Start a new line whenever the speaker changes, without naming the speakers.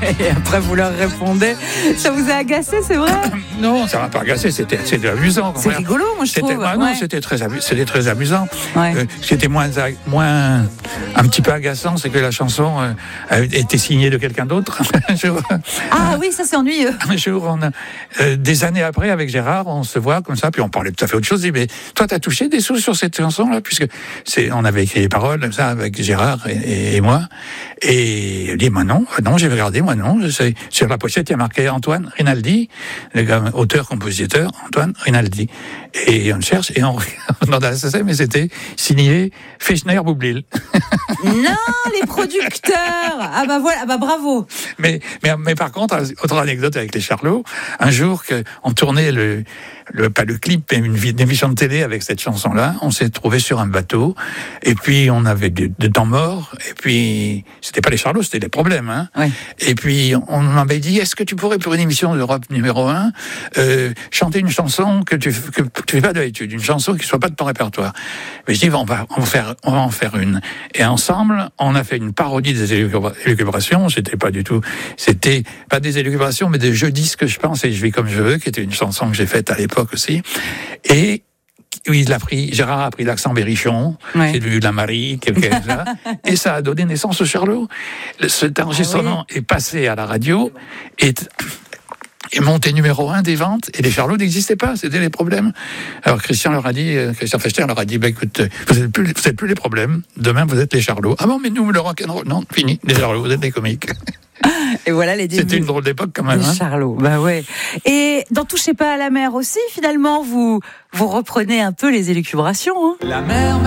Et après, vous leur répondez. Ça vous a agacé, c'est vrai?
Non, ça m'a pas agacé, c'était amusant.
C'est rigolo, moi, je trouve.
Non, c'était très amusant.
Ouais.
Ce qui était moins un petit peu agaçant, c'est que la chanson était signée de quelqu'un d'autre.
Ah oui, ça c'est ennuyeux.
Un jour, des années après, avec Gérard, on se voit comme ça, puis on parlait tout à fait autre chose. Il dit, mais toi, t'as touché des sous sur cette chanson-là, puisque on avait écrit les paroles comme ça avec Gérard et moi. Et il dit, moi non, j'ai regardé, moi non. Sur la pochette, il y a marqué Antoine Rinaldi, le gars, auteur-compositeur, Antoine Rinaldi. Et on cherche, et on regarde la SSM, mais c'était signé Fechner-Boublil.
Non, les producteurs. Ah bah voilà, bah bravo.
Mais par contre, autre anecdote avec les Charlots, un jour qu'on tournait pas le clip, mais une émission de télé avec cette chanson-là, on s'est trouvé sur un bateau, et puis on avait de temps mort, et puis c'était pas les Charlots, c'était des problèmes, hein.
Oui.
Et puis on m'avait dit, est-ce que tu pourrais pour une émission d'Europe numéro 1 chanter une chanson que tu fais pas d'habitude, une chanson qui soit pas de ton répertoire. Mais je dis, on va en faire une. Et ensemble, on a fait une parodie des élucubrations. C'était pas des élucubrations, mais des je dis ce que je pense et je vis comme je veux, qui était une chanson que j'ai faite à l'époque aussi. Et oui, Gérard a pris l'accent berrichon,
ouais.
J'ai vu la Marie, quelque chose là, et ça a donné naissance au Charlot. Cet enregistrement est passé à la radio et monté numéro 1 des ventes, et les Charlots n'existaient pas, c'était les problèmes. Alors Christian Fechner leur a dit, écoute, vous êtes plus les problèmes, demain vous êtes les Charlots. Ah bon, mais nous, le rock'n'roll, non, fini, les Charlots, vous êtes les comiques.
Et voilà les débuts.
C'était une drôle d'époque quand même.
Les Charlots, bah ouais. Et dans Touchez pas à la mer aussi, finalement, vous reprenez un peu les élucubrations. Hein.
La mer